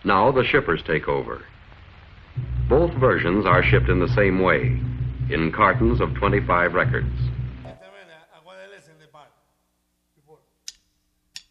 Now the shippers take over. Both versions are shipped in the same way, in cartons of 25 records.